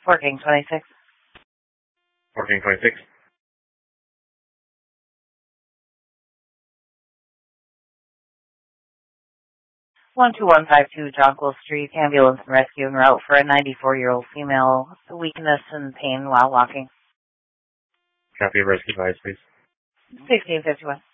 Fort King 26. Fort King 26. 12152 Jonquil Street, ambulance and rescue en route for a 94-year-old female, weakness and pain while walking. Copy, rescue advice, please. 1651.